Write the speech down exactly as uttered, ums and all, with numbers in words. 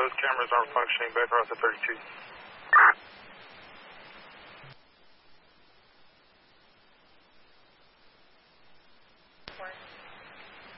Both cameras aren't functioning back across the thirty-two.